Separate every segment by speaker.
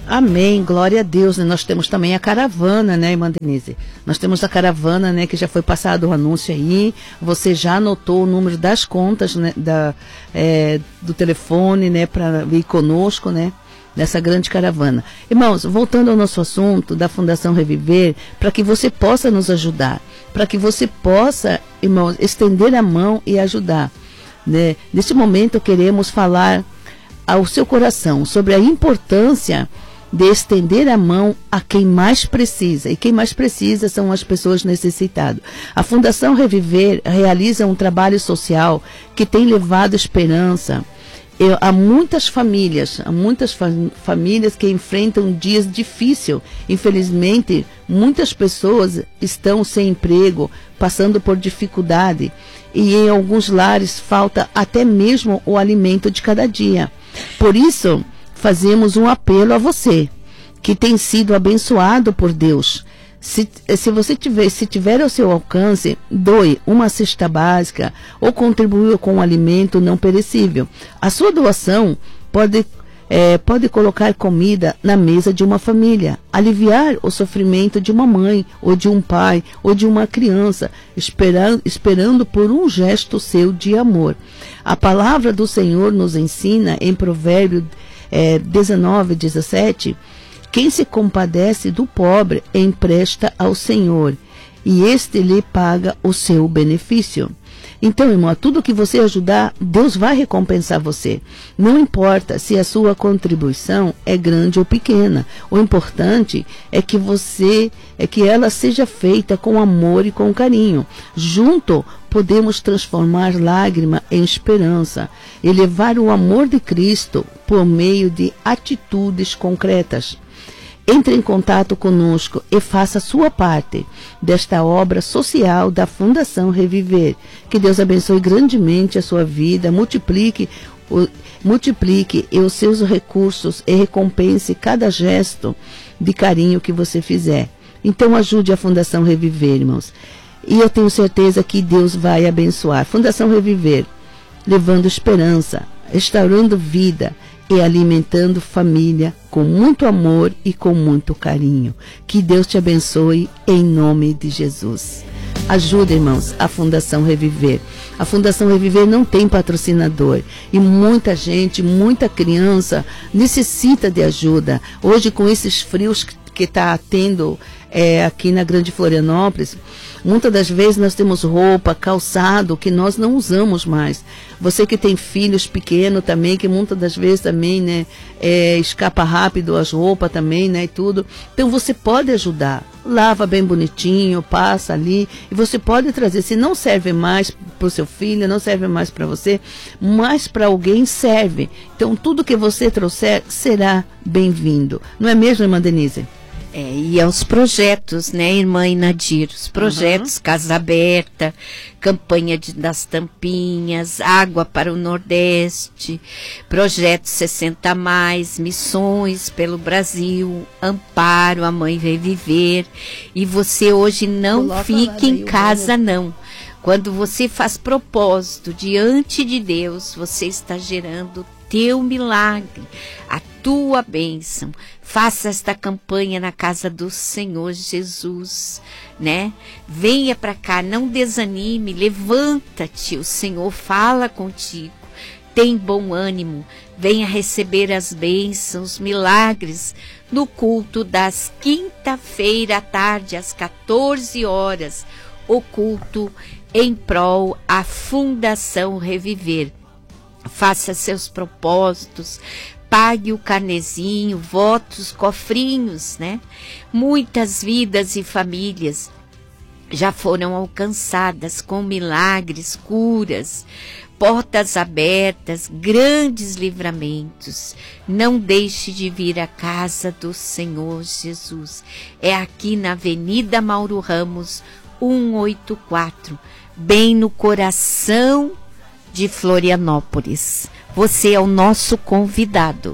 Speaker 1: Amém, glória a Deus, né? Nós temos também a caravana, né, irmã Denise? Nós temos a caravana, né, que já foi passado o anúncio aí, você já anotou o número das contas, né, do telefone, né, para vir conosco, né, nessa grande caravana. Irmãos, voltando ao nosso assunto da Fundação Reviver, para que você possa nos ajudar, para que você possa, irmãos, estender a mão e ajudar, né? Neste momento queremos falar ao seu coração sobre a importância de estender a mão a quem mais precisa. E quem mais precisa são as pessoas necessitadas. A Fundação Reviver realiza um trabalho social que tem levado esperança a muitas famílias, famílias que enfrentam dias difíceis. Infelizmente, muitas pessoas estão sem emprego, passando por dificuldade. E em alguns lares falta até mesmo o alimento de cada dia. Por isso, fazemos um apelo a você, que tem sido abençoado por Deus. Se tiver ao seu alcance, doe uma cesta básica ou contribua com um alimento não perecível. A sua doação pode colocar comida na mesa de uma família, aliviar o sofrimento de uma mãe, ou de um pai, ou de uma criança, esperando por um gesto seu de amor. A palavra do Senhor nos ensina em Provérbios 19:17, quem se compadece do pobre empresta ao Senhor, e este lhe paga o seu benefício. Então, irmão, tudo que você ajudar, Deus vai recompensar você. Não importa se a sua contribuição é grande ou pequena. O importante é que ela seja feita com amor e com carinho. Junto, podemos transformar lágrima em esperança e levar o amor de Cristo por meio de atitudes concretas. Entre em contato conosco e faça a sua parte desta obra social da Fundação Reviver. Que Deus abençoe grandemente a sua vida, multiplique os seus recursos e recompense cada gesto de carinho que você fizer. Então ajude a Fundação Reviver, irmãos. E eu tenho certeza que Deus vai abençoar. Fundação Reviver, levando esperança, restaurando vida e alimentando família com muito amor e com muito carinho. Que Deus te abençoe em nome de Jesus. Ajuda, irmãos, a Fundação Reviver. A Fundação Reviver não tem patrocinador e muita gente, muita criança necessita de ajuda. Hoje, com esses frios que está tendo aqui na Grande Florianópolis, muitas das vezes nós temos roupa, calçado que nós não usamos mais. Você que tem filhos pequenos também, que muitas das vezes também, né, escapa rápido as roupas também, né, e tudo. Então você pode ajudar. Lava bem bonitinho, passa ali, e você pode trazer. Se não serve mais para o seu filho, não serve mais para você, mas para alguém serve. Então tudo que você trouxer será bem-vindo. Não é mesmo, irmã Denise?
Speaker 2: E aos projetos, né, irmã Inadir? Os projetos Casa Aberta, campanha das tampinhas, água para o Nordeste, projeto 60+, missões pelo Brasil, Amparo, a Mãe Vem Viver. E você hoje não fique em casa, não. Quando você faz propósito diante de Deus, você está gerando teu milagre, a tua bênção. Faça esta campanha na casa do Senhor Jesus, né? Venha para cá, não desanime, levanta-te, o Senhor fala contigo. Tem bom ânimo, venha receber as bênçãos, milagres no culto das quinta-feira à tarde, às 14 horas, o culto em prol à Fundação Reviver. Faça seus propósitos, pague o carnezinho, votos, cofrinhos, né? Muitas vidas e famílias já foram alcançadas com milagres, curas, portas abertas, grandes livramentos. Não deixe de vir à casa do Senhor Jesus. É aqui na Avenida Mauro Ramos, 184, bem no coração de Florianópolis. Você é o nosso convidado.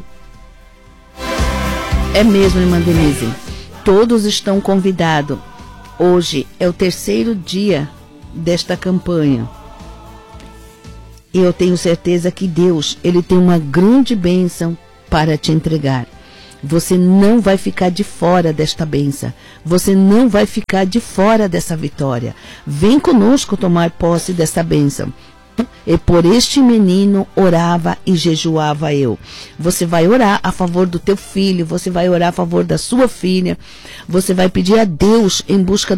Speaker 1: É mesmo, irmã Denise. Todos estão convidados. Hoje é o 3º dia desta campanha. E eu tenho certeza que Deus, Ele tem uma grande bênção para te entregar. você não vai ficar de fora desta bênção. Você não vai ficar de fora dessa vitória. Vem conosco tomar posse dessa bênção. E por este menino orava e jejuava eu. Você vai orar a favor do teu filho, você vai orar a favor da sua filha, você vai pedir a Deus em busca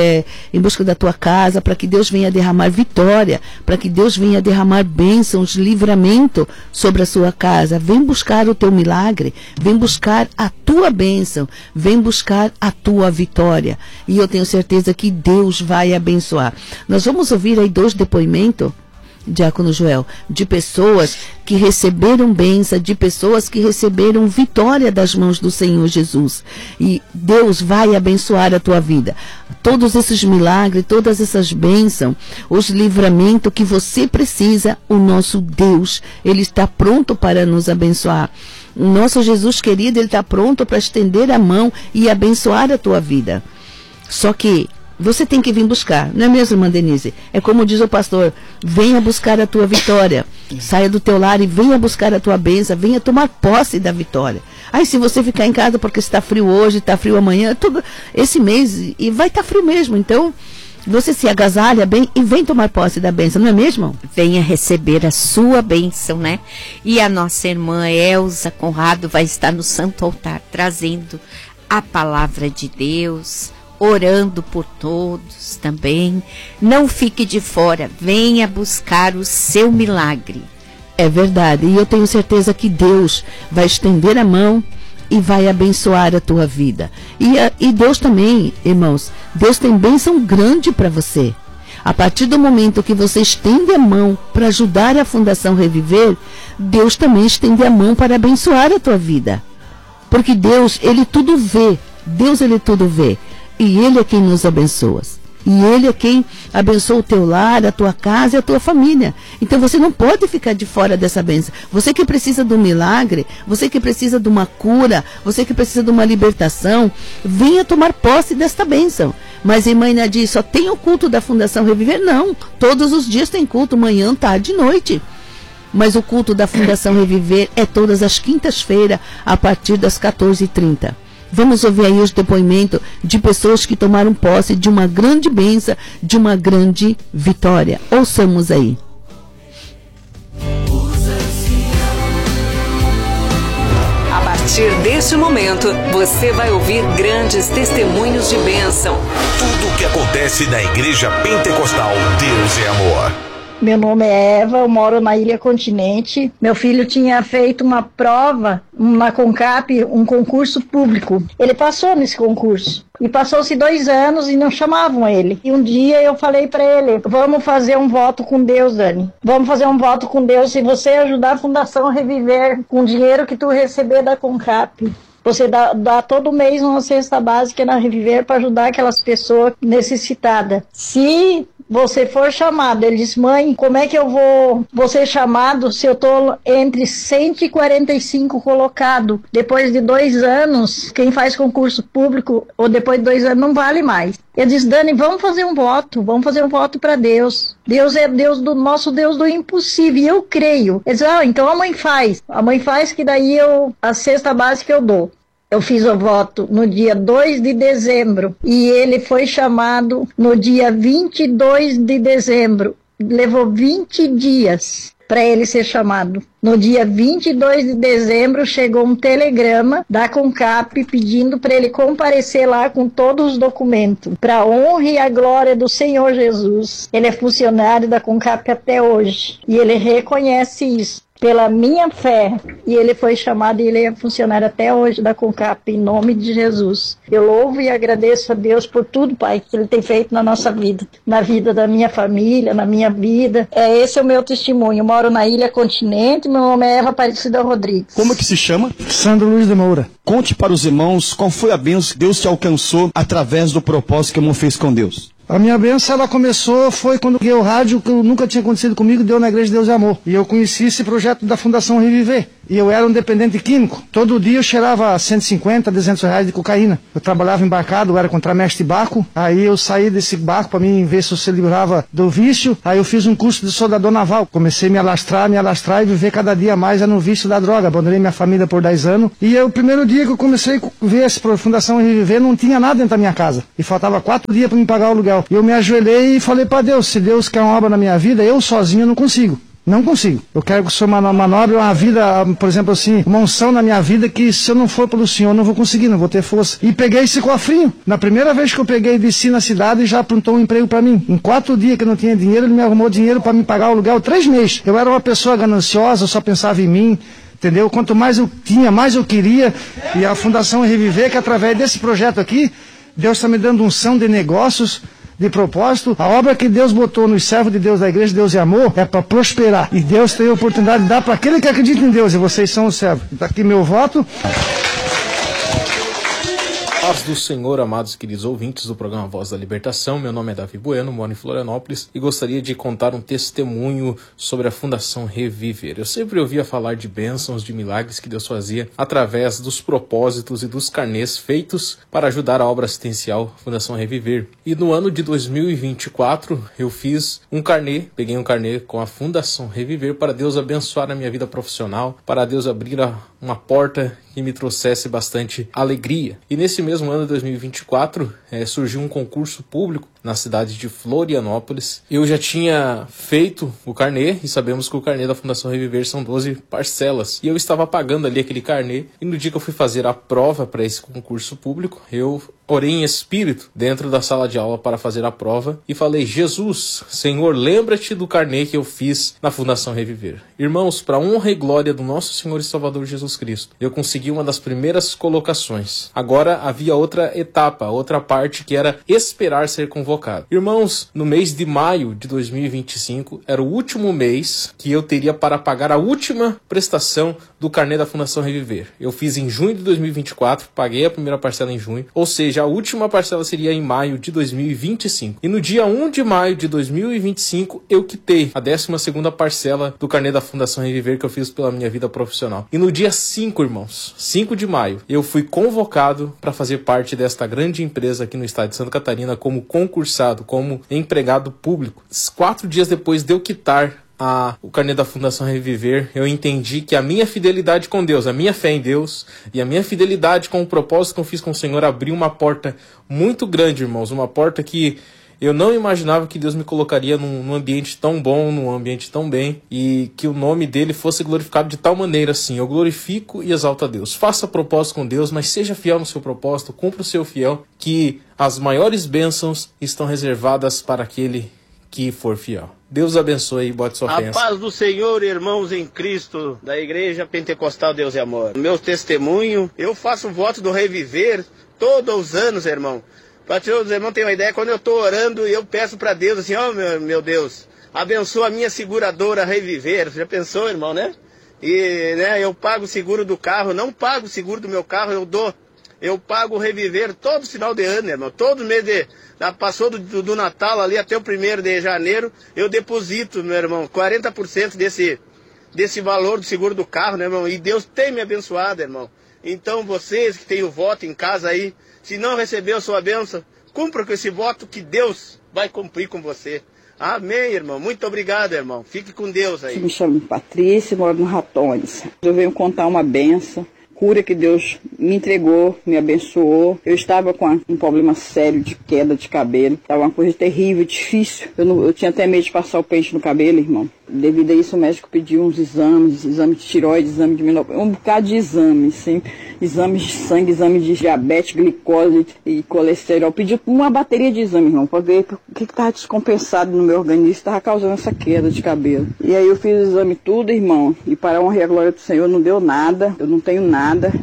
Speaker 1: da tua casa, para que Deus venha derramar vitória, para que Deus venha derramar bênçãos, livramento sobre a sua casa. Vem buscar o teu milagre, vem buscar a tua bênção, vem buscar a tua vitória. E eu tenho certeza que Deus vai abençoar. Nós vamos ouvir aí 2 depoimentos, Diácono Joel, de pessoas que receberam bênção, de pessoas que receberam vitória das mãos do Senhor Jesus. E Deus vai abençoar a tua vida. Todos esses milagres, todas essas bênçãos, os livramentos que você precisa, o nosso Deus, Ele está pronto para nos abençoar. O nosso Jesus querido, Ele está pronto para estender a mão e abençoar a tua vida. Só que você tem que vir buscar, não é mesmo, irmã Denise? É como diz o pastor, venha buscar a tua vitória. Saia do teu lar e venha buscar a tua bênção, venha tomar posse da vitória. Aí se você ficar em casa porque está frio hoje, está frio amanhã, tudo esse mês, e vai estar frio mesmo, então você se agasalha bem e vem tomar posse da bênção, não é mesmo?
Speaker 2: Venha receber a sua bênção, né? E a nossa irmã Elza Conrado vai estar no Santo Altar, trazendo a palavra de Deus, orando por todos também. Não fique de fora, venha buscar o seu milagre.
Speaker 1: É verdade, e eu tenho certeza que Deus vai estender a mão e vai abençoar a tua vida. E Deus também, irmãos, Deus tem bênção grande para você. A partir do momento que você estende a mão para ajudar a Fundação Reviver, Deus também estende a mão para abençoar a tua vida. Porque Deus, Ele tudo vê. Deus, Ele tudo vê. E Ele é quem nos abençoa. E Ele é quem abençoa o teu lar, a tua casa e a tua família. Então você não pode ficar de fora dessa bênção. Você que precisa de um milagre, você que precisa de uma cura, você que precisa de uma libertação, venha tomar posse desta bênção. Mas, irmã Inadir, só tem o culto da Fundação Reviver? Não. Todos os dias tem culto, manhã, tarde e noite. Mas o culto da Fundação Reviver é todas as quintas-feiras, a partir das 14h30. Vamos ouvir aí os depoimentos de pessoas que tomaram posse de uma grande bênção, de uma grande vitória. Ouçamos aí.
Speaker 3: A partir deste momento, você vai ouvir grandes testemunhos de bênção.
Speaker 4: Tudo o que acontece na Igreja Pentecostal Deus é Amor.
Speaker 5: Meu nome é Eva, eu moro na Ilha Continente. Meu filho tinha feito uma prova na CONCAP, um concurso público. Ele passou nesse concurso. E passou-se 2 anos e não chamavam ele. E um dia eu falei para ele, vamos fazer um voto com Deus, Dani. Vamos fazer um voto com Deus se você ajudar a Fundação Reviver com o dinheiro que tu receber da CONCAP. Você dá todo mês uma cesta básica na Reviver para ajudar aquelas pessoas necessitadas. Se você for chamado, ele disse, mãe, como é que eu vou ser chamado se eu estou entre 145 colocado? Depois de 2 anos, quem faz concurso público, ou depois de 2 anos, não vale mais. Eu disse, Dani, vamos fazer um voto para Deus. Deus é Deus nosso Deus do impossível, e eu creio. Ele disse, então a mãe faz que daí a cesta básica eu dou. Eu fiz o voto no dia 2 de dezembro e ele foi chamado no dia 22 de dezembro. Levou 20 dias para ele ser chamado. No dia 22 de dezembro chegou um telegrama da CONCAP pedindo para ele comparecer lá com todos os documentos. Para a honra e a glória do Senhor Jesus. Ele é funcionário da CONCAP até hoje e ele reconhece isso. Pela minha fé, e ele foi chamado e ele é funcionário até hoje da CONCAP, em nome de Jesus. Eu louvo e agradeço a Deus por tudo, Pai, que Ele tem feito na nossa vida, na vida da minha família, na minha vida. Esse é o meu testemunho. Eu moro na Ilha Continente, meu nome é Eva Aparecida Rodrigues.
Speaker 6: Como é que se chama? Sandro Luiz de Moura. Conte para os irmãos qual foi a bênção que Deus te alcançou através do propósito que o irmão fez com Deus.
Speaker 7: A minha bênção, ela começou, foi quando eu o rádio, que nunca tinha acontecido comigo, deu na Igreja Deus é Amor. E eu conheci esse projeto da Fundação Reviver. E eu era um dependente químico. Todo dia eu cheirava 150, 200 reais de cocaína. Eu trabalhava embarcado, eu era contramestre de barco. Aí eu saí desse barco para mim ver se eu se livrava do vício. Aí eu fiz um curso de soldador naval. Comecei a me alastrar e viver cada dia mais no vício da droga. Abandonei minha família por 10 anos. E o primeiro dia que eu comecei a ver essa Fundação Reviver, não tinha nada dentro da minha casa. E faltava 4 dias para me pagar o aluguel. E eu me ajoelhei e falei para Deus, se Deus quer uma obra na minha vida, eu sozinho não consigo. Não consigo. Eu quero que o Senhor manobre uma vida, por exemplo assim, uma unção na minha vida que se eu não for pelo Senhor, eu não vou conseguir, não vou ter força. E peguei esse cofrinho. Na primeira vez que eu peguei, desci na cidade e já aprontou um emprego para mim. Em 4 dias que eu não tinha dinheiro, ele me arrumou dinheiro para me pagar o aluguel 3 meses. Eu era uma pessoa gananciosa, eu só pensava em mim. Entendeu? Quanto mais eu tinha, mais eu queria. E a Fundação Reviver, que através desse projeto aqui, Deus está me dando unção de negócios, de propósito. A obra que Deus botou nos servos de Deus da Igreja Deus e Amor é para prosperar. E Deus tem a oportunidade de dar para aquele que acredita em Deus. E vocês são os servos. Está aqui meu voto.
Speaker 8: Paz do Senhor, amados queridos ouvintes do programa Voz da Libertação. Meu nome é Davi Bueno, moro em Florianópolis e gostaria de contar um testemunho sobre a Fundação Reviver. Eu sempre ouvia falar de bênçãos, de milagres que Deus fazia através dos propósitos e dos carnês feitos para ajudar a obra assistencial Fundação Reviver. E no ano de 2024 eu fiz um carnê, peguei um carnê com a Fundação Reviver para Deus abençoar a minha vida profissional, para Deus abrir uma porta que me trouxesse bastante alegria. E nesse mesmo ano de 2024, surgiu um concurso público na cidade de Florianópolis. Eu já tinha feito o carnê, e sabemos que o carnê da Fundação Reviver são 12 parcelas. E eu estava pagando ali aquele carnê, e no dia que eu fui fazer a prova para esse concurso público, eu orei em espírito dentro da sala de aula para fazer a prova e falei: Jesus, Senhor, lembra-te do carnê que eu fiz na Fundação Reviver. Irmãos, para honra e glória do nosso Senhor e Salvador Jesus Cristo, eu consegui uma das primeiras colocações. Agora havia outra etapa, outra parte, que era esperar ser convocado. Irmãos, no mês de maio de 2025, era o último mês que eu teria para pagar a última prestação do carnê da Fundação Reviver. Eu fiz em junho de 2024, paguei a primeira parcela em junho, ou seja, a última parcela seria em maio de 2025. E no dia 1 de maio de 2025, eu quitei a 12ª parcela do carnê da Fundação Reviver que eu fiz pela minha vida profissional. E no dia 5, irmãos, 5 de maio, eu fui convocado para fazer parte desta grande empresa aqui no estado de Santa Catarina como concursado, como empregado público. 4 dias depois de eu quitar o carnê da Fundação Reviver, eu entendi que a minha fidelidade com Deus, a minha fé em Deus e a minha fidelidade com o propósito que eu fiz com o Senhor abriu uma porta muito grande, irmãos, uma porta que eu não imaginava que Deus me colocaria num ambiente tão bom, num ambiente tão bem, e que o nome dele fosse glorificado de tal maneira assim. Eu glorifico e exalto a Deus. Faça propósito com Deus, mas seja fiel no seu propósito, cumpra o seu fiel, que as maiores bênçãos estão reservadas para aquele que for fiel. Deus abençoe e bote sua bênção.
Speaker 9: A paz do Senhor, irmãos em Cristo, da Igreja Pentecostal Deus e Amor. Meu testemunho, eu faço voto do Reviver todos os anos, irmão. Para os irmãos terem uma ideia, quando eu estou orando, eu peço para Deus assim: ó, meu Deus, abençoa a minha seguradora Reviver. Você já pensou, irmão, né? E eu pago o seguro do carro, não pago o seguro do meu carro, eu pago o Reviver todo final de ano, irmão. Todo mês passou do Natal ali até o 1º de janeiro, eu deposito, meu irmão, 40% desse valor do seguro do carro, né, irmão? E Deus tem me abençoado, irmão. Então vocês que têm o voto em casa aí, se não recebeu a sua bênção, cumpra com esse voto que Deus vai cumprir com você. Amém, irmão. Muito obrigado, irmão. Fique com Deus aí.
Speaker 10: Eu me chamo Patrícia, moro no Ratones. Eu venho contar uma bênção, cura que Deus me entregou, me abençoou. Eu estava com um problema sério de queda de cabelo. Estava uma coisa terrível, difícil. Eu tinha até medo de passar o pente no cabelo, irmão. Devido a isso, o médico pediu uns exames de tireoide, exame de menopausa, um bocado de exames, sim. Exames de sangue, exame de diabetes, glicose e colesterol. Pediu uma bateria de exames, irmão, para ver o que estava descompensado no meu organismo, estava causando essa queda de cabelo. E aí eu fiz o exame tudo, irmão, e para a honra e a glória do Senhor não deu nada, eu não tenho nada.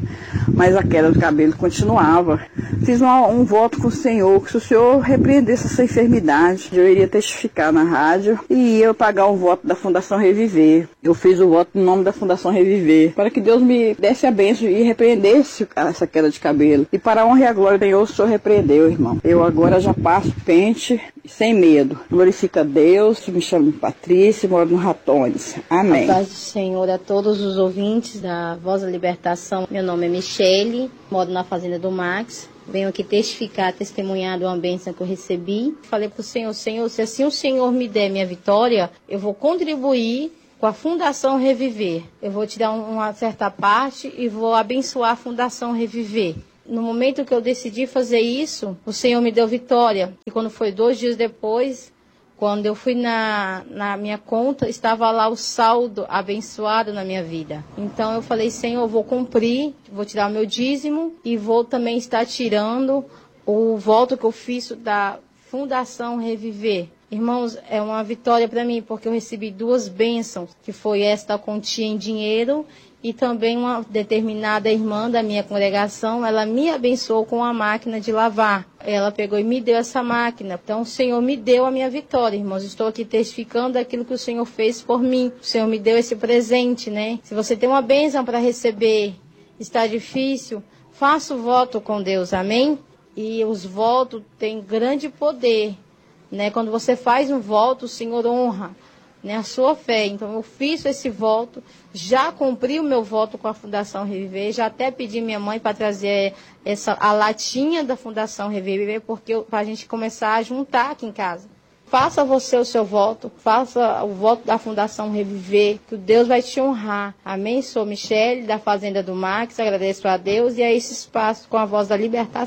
Speaker 10: mas a queda do cabelo continuava. Fiz um voto com o Senhor, que se o Senhor repreendesse essa enfermidade, eu iria testificar na rádio e ia pagar o voto da Fundação Reviver. Eu fiz o voto no nome da Fundação Reviver, para que Deus me desse a bênção e repreendesse essa queda de cabelo. E para a honra e a glória do Senhor, o Senhor repreendeu, irmão. Eu agora já passo pente sem medo. Glorifica a Deus. Me chamo Patrícia, moro no Ratones. Amém.
Speaker 11: A paz do Senhor a todos os ouvintes da Voz da Libertação. Meu nome é Michele, moro na Fazenda do Max. Venho aqui testificar, testemunhar de uma bênção que eu recebi. Falei para o Senhor, Senhor, se assim o Senhor me der minha vitória, eu vou contribuir com a Fundação Reviver. Eu vou tirar uma certa parte e vou abençoar a Fundação Reviver. No momento que eu decidi fazer isso, o Senhor me deu vitória. E quando foi 2 dias depois, quando eu fui na minha conta, estava lá o saldo abençoado na minha vida. Então eu falei, Senhor, eu vou cumprir, vou tirar o meu dízimo e vou também estar tirando o voto que eu fiz da Fundação Reviver. Irmãos, é uma vitória para mim, porque eu recebi 2 bênçãos, que foi esta quantia em dinheiro e também uma determinada irmã da minha congregação, ela me abençoou com a máquina de lavar. Ela pegou e me deu essa máquina. Então o Senhor me deu a minha vitória, irmãos. Estou aqui testificando aquilo que o Senhor fez por mim. O Senhor me deu esse presente, né? Se você tem uma bênção para receber, está difícil, faça o voto com Deus, amém? E os votos têm grande poder, né? Quando você faz um voto, o Senhor honra, né, a sua fé. Então eu fiz esse voto, já cumpri o meu voto com a Fundação Reviver, já até pedi minha mãe para trazer a latinha da Fundação Reviver, porque para a gente começar a juntar aqui em casa. Faça você o seu voto, faça o voto da Fundação Reviver, que Deus vai te honrar. Amém? Sou Michele, da Fazenda do Max, agradeço a Deus e a esse espaço com a Voz da Libertação.